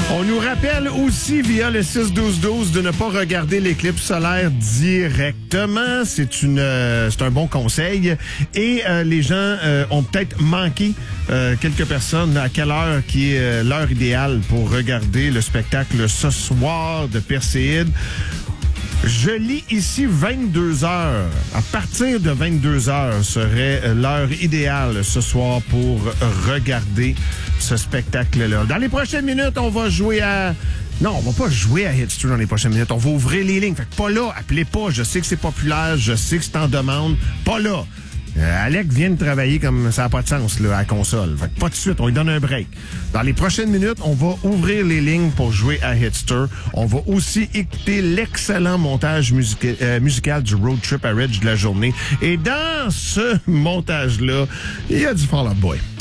On nous rappelle aussi via le 6-12-12 de ne pas regarder l'éclipse solaire directement. C'est un bon conseil. Et les gens ont peut-être manqué quelques personnes à quelle heure qui est l'heure idéale pour regarder le spectacle ce soir de Perséide. Je lis ici 22 heures. À partir de 22 heures serait l'heure idéale ce soir pour regarder ce spectacle-là. Dans les prochaines minutes, on va jouer à... Non, on va pas jouer à Hitster dans les prochaines minutes. On va ouvrir les lignes. Fait que pas là, appelez pas. Je sais que c'est populaire, je sais que c'est en demande. Pas là. Alec vient de travailler comme ça n'a pas de sens là, à la console. Fait que pas de suite, on lui donne un break. Dans les prochaines minutes, on va ouvrir les lignes pour jouer à Hitster. On va aussi écouter l'excellent montage musical du Road Trip à Ridge de la journée. Et dans ce montage-là, il y a du Fall Out Boy.